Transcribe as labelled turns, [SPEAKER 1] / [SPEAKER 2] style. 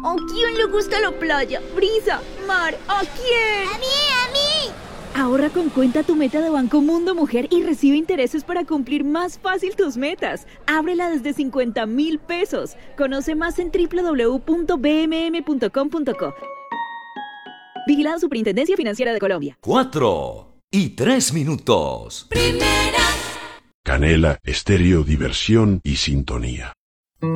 [SPEAKER 1] ¿A quién le gusta la playa, brisa, mar? ¿A quién?
[SPEAKER 2] ¡A mí!
[SPEAKER 3] Ahorra con Cuenta Tu Meta de Banco Mundo Mujer y recibe intereses para cumplir más fácil tus metas. Ábrela desde 50.000 pesos. Conoce más en www.bmm.com.co. Vigilada Superintendencia Financiera de Colombia.
[SPEAKER 4] 4:03.
[SPEAKER 2] Primera.
[SPEAKER 5] Canela, estéreo, diversión y sintonía.